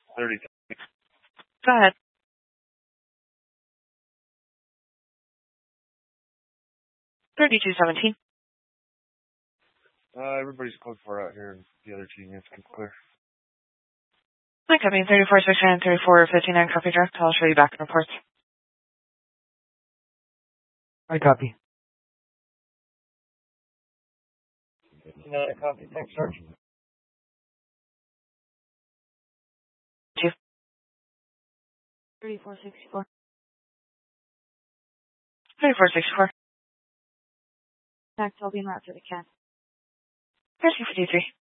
30. Go ahead. $32.17. Everybody's code for out here, and the other team is clear. My company, 3469, 3459, copy direct. I'll show you back in reports. I copy. Copy. Thanks, Sarge. 3464. 3464. Tax will be in route to the CAD. 1353.